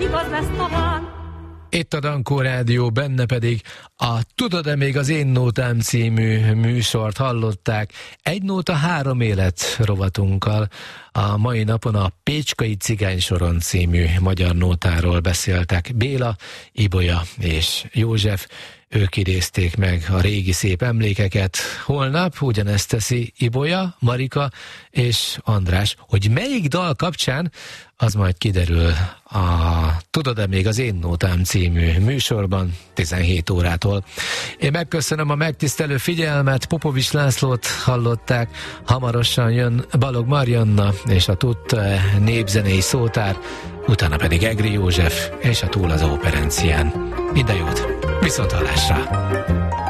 igaz lesz talán. Itt a Dankó Rádió, benne pedig a Tudod-e még az én nótám című műsort hallották. Egy nóta, három élet rovatunkkal. A mai napon a Pécskai Cigánysoron című magyar nótáról beszéltek Béla, Ibolya és József. Ők idézték meg a régi szép emlékeket. Holnap ugyanezt teszi Ibolya, Marika és András. Hogy melyik dal kapcsán, az majd kiderül a Tudod-e még az én nótám című műsorban 17 órától. Én megköszönöm a megtisztelő figyelmet, Popovics Lászlót hallották, hamarosan jön Balog Marianna és a TUT népzenei szótár, utána pedig Egri József és a Túl az Operencián. Minden jót! Viszonthallásra!